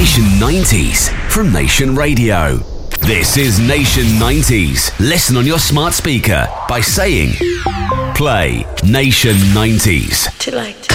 Nation 90s from Nation Radio. This is Nation 90s. Listen on your smart speaker by saying, play Nation 90s. To like